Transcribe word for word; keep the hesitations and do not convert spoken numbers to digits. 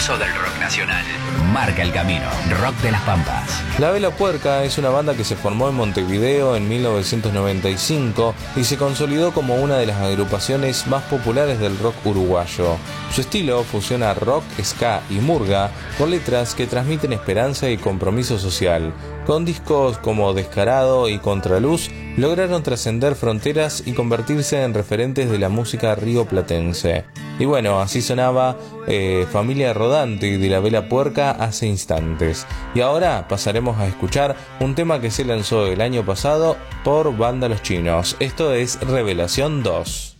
impulso del rock nacional. Marca el camino, Rock de las Pampas. La Vela Puerca es una banda que se formó en Montevideo en mil novecientos noventa y cinco y se consolidó como una de las agrupaciones más populares del rock uruguayo. Su estilo fusiona rock, ska y murga con letras que transmiten esperanza y compromiso social. Con discos como Descarado y Contraluz lograron trascender fronteras y convertirse en referentes de la música rioplatense. Y bueno, así sonaba eh, Familia Rodante de La Vela Puerca hace instantes. Y ahora pasaremos a escuchar un tema que se lanzó el año pasado por Banda Los Chinos. Esto es Revelación dos.